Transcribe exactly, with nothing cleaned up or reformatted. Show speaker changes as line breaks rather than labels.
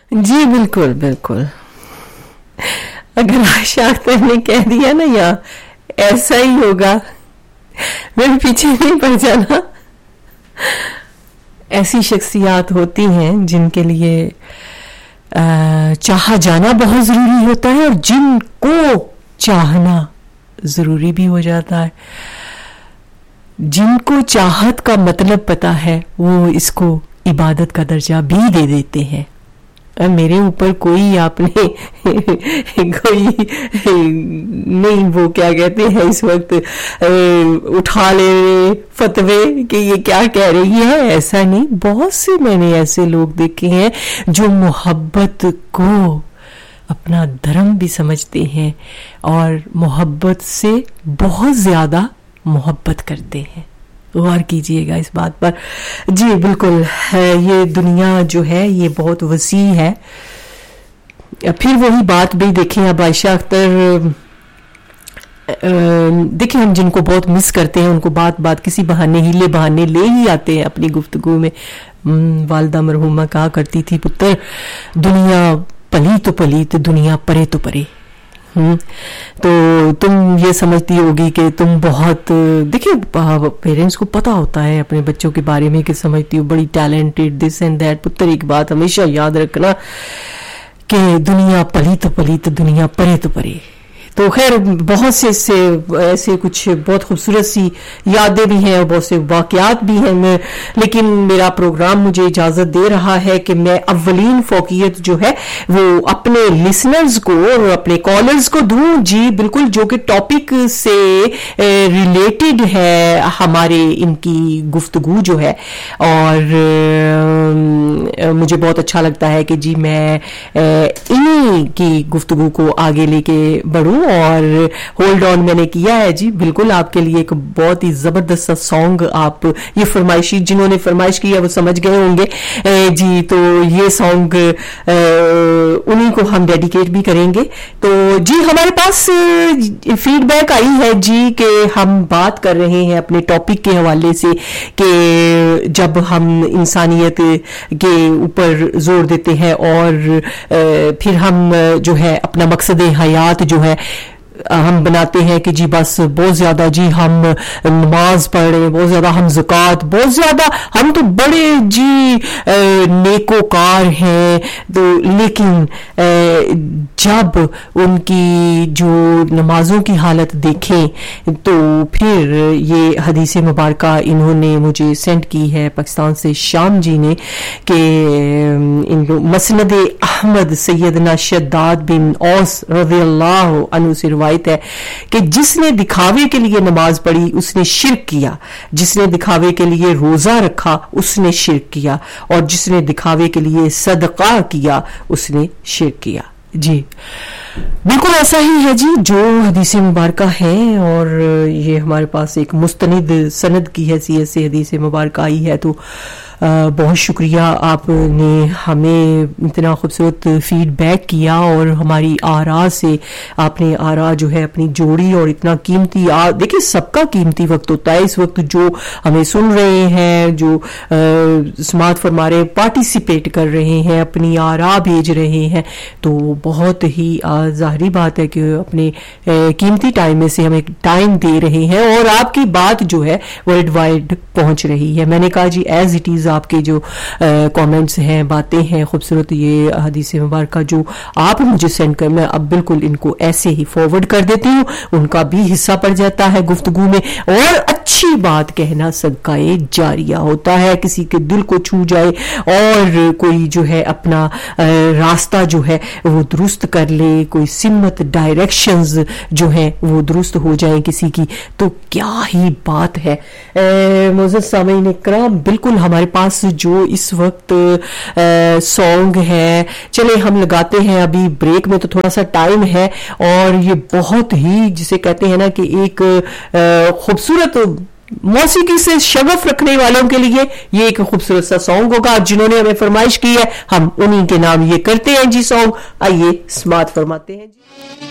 جی بالکل بالکل. اگر عائشہ اختر نے کہہ دیا نا یا ایسا ہی ہوگا, میرے پیچھے نہیں پڑ جانا. ایسی شخصیات ہوتی ہیں جن کے لیے چاہا جانا بہت ضروری ہوتا ہے اور جن کو چاہنا ضروری بھی ہو جاتا ہے. جن کو چاہت کا مطلب پتا ہے وہ اس کو عبادت کا درجہ بھی دے دیتے ہیں. میرے اوپر کوئی آپ نے کوئی نہیں وہ کیا کہتے ہیں اس وقت اٹھا لے فتوے کہ یہ کیا کہہ رہی ہے, ایسا نہیں. بہت سے میں نے ایسے لوگ دیکھے ہیں جو محبت کو اپنا دھرم بھی سمجھتے ہیں اور محبت سے بہت زیادہ محبت کرتے ہیں. غور کیجئے گا اس بات پر. جی بالکل, یہ دنیا جو ہے یہ بہت وسیع ہے. پھر وہی بات بھی دیکھیں, اب عائشہ اختر دیکھیں ہم جن کو بہت مس کرتے ہیں ان کو بات بات کسی بہانے ہیلے بہانے لے ہی آتے ہیں اپنی گفتگو میں. والدہ مرحومہ کہا کرتی تھی, پتر دنیا پلی تو پلی تو دنیا پرے تو پرے. تو تم یہ سمجھتی ہوگی کہ تم بہت, دیکھیں پیرنٹس کو پتا ہوتا ہے اپنے بچوں کے بارے میں کہ سمجھتی ہو بڑی ٹیلنٹڈ دس اینڈ دیٹ. پتر ایک بات ہمیشہ یاد رکھنا کہ دنیا پلی تو پلی تو دنیا پرے تو پرے. تو خیر بہت سے اس سے ایسے کچھ بہت خوبصورت سی یادیں بھی ہیں اور بہت سے واقعات بھی ہیں, لیکن میرا پروگرام مجھے اجازت دے رہا ہے کہ میں اولین فوقیت جو ہے وہ اپنے لسنرز کو اور اپنے کالرز کو دوں. جی بالکل, جو کہ ٹاپک سے ریلیٹڈ ہے ہمارے ان کی گفتگو جو ہے, اور مجھے بہت اچھا لگتا ہے کہ جی میں انہی کی گفتگو کو آگے لے کے بڑھوں. اور ہولڈ آن میں نے کیا ہے جی بالکل آپ کے لیے ایک بہت ہی زبردست سا سانگ, آپ یہ فرمائشی جنہوں نے فرمائش کی ہے وہ سمجھ گئے ہوں گے جی. تو یہ سانگ انہی کو ہم ڈیڈیکیٹ بھی کریں گے. تو جی ہمارے پاس فیڈ بیک آئی ہے جی کہ ہم بات کر رہے ہیں اپنے ٹاپک کے حوالے سے کہ جب ہم انسانیت کے اوپر زور دیتے ہیں اور پھر ہم جو ہے اپنا مقصد حیات جو ہے ہم بناتے ہیں کہ جی بس بہت زیادہ جی ہم نماز پڑھ رہے ہیں, بہت زیادہ ہم زکوٰۃ, بہت زیادہ ہم تو بڑے جی نیکوکار ہیں. تو لیکن جب ان کی جو نمازوں کی حالت دیکھیں تو پھر یہ حدیث مبارکہ انہوں نے مجھے سینڈ کی ہے پاکستان سے شام جی نے کہ ان مسند احمد سیدنا شداد بن اوس رضی اللہ عنہ سے روایت ہے کہ جس نے دکھاوے کے لیے نماز پڑھی اس نے شرک کیا, جس نے دکھاوے کے لیے روزہ رکھا اس نے شرک کیا, اور جس نے دکھاوے کے لیے صدقہ کیا اس نے شرک کیا. جی بالکل ایسا ہی ہے جی جو حدیث مبارکہ ہے, اور یہ ہمارے پاس ایک مستند سند کی حیثیت سے حدیث مبارکہ آئی ہے. تو بہت شکریہ آپ نے ہمیں اتنا خوبصورت فیڈ بیک کیا اور ہماری آرا سے آپ نے آرا جو ہے اپنی جوڑی, اور اتنا قیمتی دیکھیں سب کا قیمتی وقت ہوتا ہے. اس وقت جو ہمیں سن رہے ہیں, جو سماعت فرما رہے, پارٹیسپیٹ کر رہے ہیں, اپنی آرا بھیج رہے ہیں, تو بہت ہی ظاہری بات ہے کہ اپنے قیمتی ٹائم میں سے ہمیں ٹائم دے رہے ہیں اور آپ کی بات جو ہے ورلڈ وائڈ پہنچ رہی ہے. میں نے کہا جی ایز اٹ از آپ کے جو کامنٹس ہیں, باتیں ہیں خوبصورت, یہ حدیث مبارکہ جو آپ مجھے سینڈ کر, میں اب بالکل ان کو ایسے ہی فارورڈ کر دیتی ہوں, ان کا بھی حصہ پڑ جاتا ہے گفتگو میں. اور اچھی بات کہنا صدقہ جاریہ ہوتا ہے, کسی کے دل کو چھو جائے اور کوئی جو ہے اپنا راستہ جو ہے وہ درست کر لے, کوئی سمت ڈائریکشنز جو ہیں وہ درست ہو جائیں کسی کی, تو کیا ہی بات ہے. معزز سامعین اکرام, بالکل ہمارے پاس جو اس وقت سانگ ہے, چلے ہم لگاتے ہیں, ابھی بریک میں تو تھوڑا سا ٹائم ہے, اور یہ بہت ہی جسے کہتے ہیں نا کہ ایک خوبصورت موسیقی سے شغف رکھنے والوں کے لیے یہ ایک خوبصورت سا سانگ ہوگا. جنہوں نے ہمیں فرمائش کی ہے ہم انہی کے نام یہ کرتے ہیں جی سانگ. آئیے سماعت فرماتے ہیں جی.